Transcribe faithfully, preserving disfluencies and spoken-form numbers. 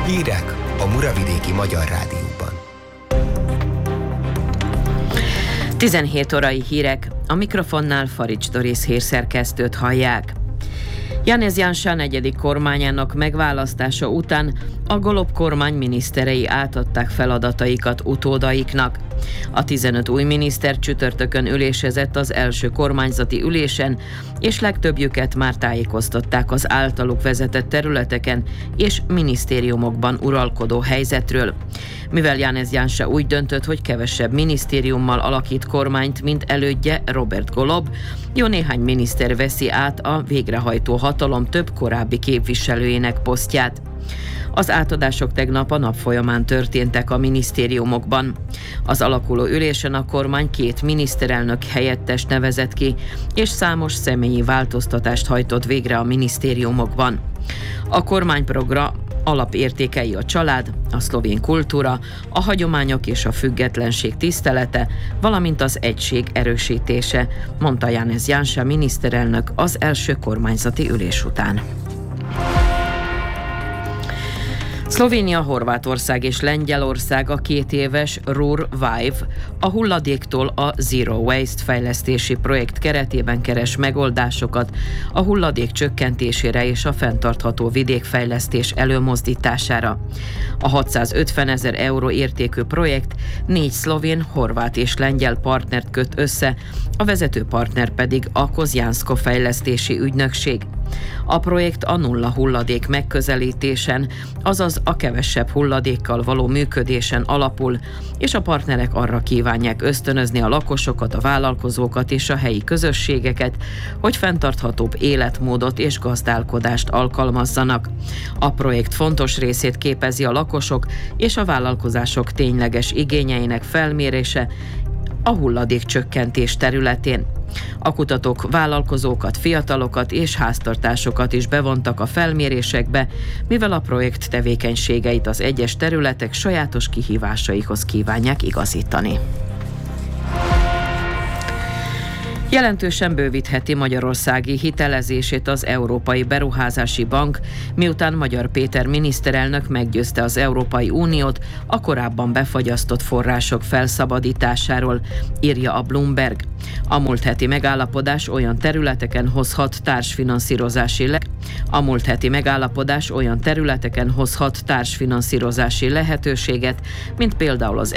Hírek a Muravidéki Magyar Rádióban. tizenhét órai hírek, a mikrofonnál Farics Doris hírszerkesztőt hallják. Janez Janša negyedik kormányának megválasztása után a Golob kormány miniszterei átadták feladataikat utódaiknak. A tizenöt új miniszter csütörtökön ülésezett az első kormányzati ülésen, és legtöbbjüket már tájékoztatták az általuk vezetett területeken és minisztériumokban uralkodó helyzetről. Mivel Janez Janša úgy döntött, hogy kevesebb minisztériummal alakít kormányt, mint elődje Robert Golob, jó néhány miniszter veszi át a végrehajtó hatalom több korábbi képviselőjének posztját. Az átadások tegnap a nap folyamán történtek a minisztériumokban. Az alakuló ülésen a kormány két miniszterelnök helyettest nevezett ki, és számos személyi változtatást hajtott végre a minisztériumokban. A kormányprogram alapértékei a család, a szlovén kultúra, a hagyományok és a függetlenség tisztelete, valamint az egység erősítése, mondta Janez Janša miniszterelnök az első kormányzati ülés után. Szlovénia, Horvátország és Lengyelország a két éves RUR-Vive, a hulladéktól a Zero Waste fejlesztési projekt keretében keres megoldásokat a hulladék csökkentésére és a fenntartható vidékfejlesztés előmozdítására. A hatszázötven ezer euró értékű projekt négy szlovén, horvát és lengyel partnert köt össze, a vezető partner pedig a Kozjánszko fejlesztési ügynökség. A projekt a nulla hulladék megközelítésen, azaz a kevesebb hulladékkal való működésen alapul, és a partnerek arra kívánják ösztönözni a lakosokat, a vállalkozókat és a helyi közösségeket, hogy fenntarthatóbb életmódot és gazdálkodást alkalmazzanak. A projekt fontos részét képezi a lakosok és a vállalkozások tényleges igényeinek felmérése a hulladék csökkentés területén. A kutatók vállalkozókat, fiatalokat és háztartásokat is bevontak a felmérésekbe, mivel a projekt tevékenységeit az egyes területek sajátos kihívásaikhoz kívánják igazítani. Jelentősen bővítheti magyarországi hitelezését az Európai Beruházási Bank, miután Magyar Péter miniszterelnök meggyőzte az Európai Uniót a korábban befagyasztott források felszabadításáról, írja a Bloomberg. A múlt heti megállapodás olyan területeken hozhat társfinanszírozási le- A múlt heti megállapodás olyan területeken hozhat társfinanszírozási lehetőséget, mint például az